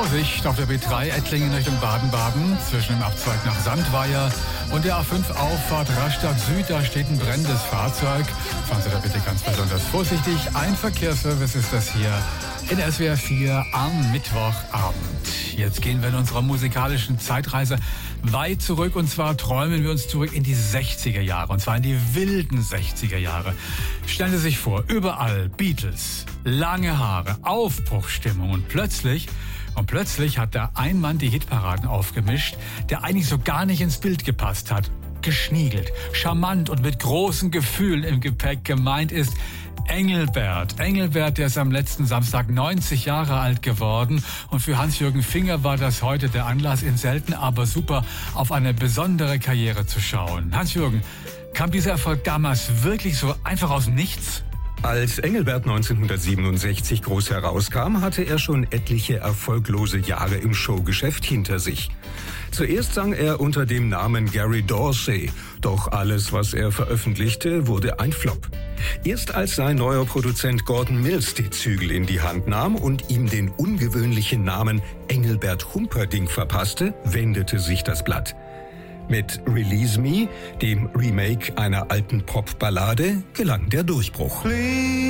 Vorsicht auf der B3 Ettlingen Richtung Baden-Baden zwischen dem Abzweig nach Sandweier und der A5 Auffahrt Rastatt Süd. Da steht ein brennendes Fahrzeug. Fahren Sie da bitte ganz besonders vorsichtig. Ein Verkehrsservice ist das hier in SWR 4 am Mittwochabend. Jetzt gehen wir in unserer musikalischen Zeitreise weit zurück, und zwar träumen wir uns zurück in die 60er Jahre, und zwar in die wilden 60er Jahre. Stellen Sie sich vor, überall Beatles, lange Haare, Aufbruchsstimmung, und plötzlich hat da ein Mann die Hitparaden aufgemischt, der eigentlich so gar nicht ins Bild gepasst hat. Geschniegelt, charmant und mit großen Gefühlen im Gepäck. Gemeint ist Engelbert. Engelbert, der ist am letzten Samstag 90 Jahre alt geworden. Und für Hans-Jürgen Finger war das heute der Anlass, in selten aber super auf eine besondere Karriere zu schauen. Hans-Jürgen, kam dieser Erfolg damals wirklich so einfach aus dem Nichts? Als Engelbert 1967 groß herauskam, hatte er schon etliche erfolglose Jahre im Showgeschäft hinter sich. Zuerst sang er unter dem Namen Gary Dorsey, doch alles, was er veröffentlichte, wurde ein Flop. Erst als sein neuer Produzent Gordon Mills die Zügel in die Hand nahm und ihm den ungewöhnlichen Namen Engelbert Humperdinck verpasste, wendete sich das Blatt. Mit Release Me, dem Remake einer alten Popballade, gelang der Durchbruch.